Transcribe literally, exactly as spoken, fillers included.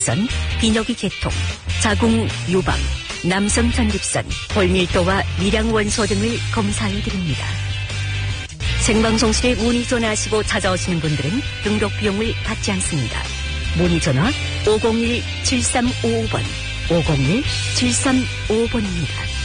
선, 비뇨기 계통, 자궁 유방, 남성 전립선, 골밀도와 미량 원소 등을 검사해드립니다. 생방송 시에 문의 전화하시고 찾아오시는 분들은 등록 비용을 받지 않습니다. 문의 전화 오공일 칠삼오오 번, 오공일 칠삼오오 번입니다.